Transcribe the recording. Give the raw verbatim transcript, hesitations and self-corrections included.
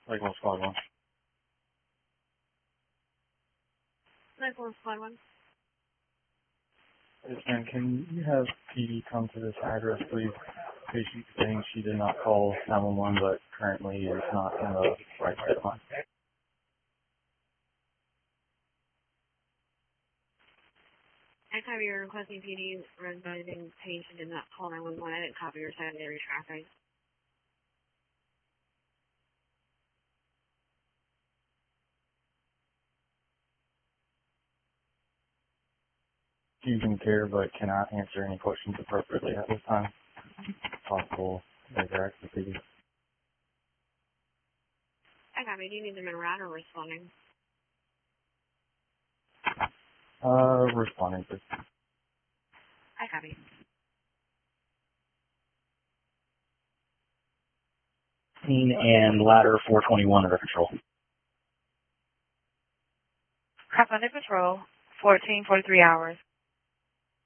Like one squad one. Like one squad one. And can you have P D come to this address, please? Patient saying she did not call nine one one, but currently is not in the right state of mind. I copy your requesting P D residing patient did not call nine one one. I didn't copy your secondary traffic. You can care, but cannot answer any questions appropriately at this time. Possible interact with P D. I copy. Do you need them in route or responding? Uh, responding to. I copy. And ladder four twenty-one under control. Cop under control. fourteen forty-three hours.